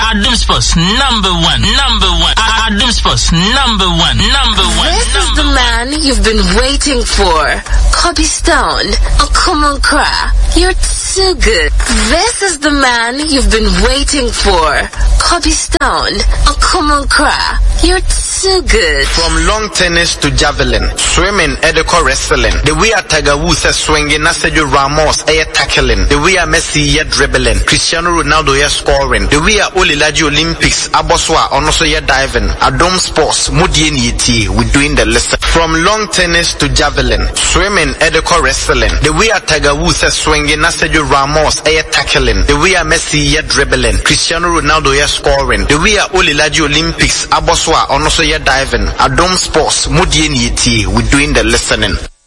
Adum Sports number one. Adum Sports number one. This is the man you've been waiting for. Kobe Stone. Oh, come on, Kra. You're too good. This is the man you've been waiting for. Kobe Stone. Oh, come on, Kra. You're too good. From long tennis to javelin, swimming, edico wrestling. The way a Tiger Woods is swinging, Sergio Ramos is tackling. The way a Messi is dribbling, Cristiano Ronaldo is scoring. The way a Olilaji Olympics, Aboswa, also is diving. Adom Sports, Mudieni Yeti, we're doing the lesson. From long tennis to javelin, swimming, edico wrestling. The way a Tiger Woods is swinging, Sergio Ramos is tackling. The way a Messi is dribbling, Cristiano Ronaldo is scoring. The way a Olilaji Olympics, Aboswa, also is diving. Adom Sports, Mudieni Yeti, we're doing the listening.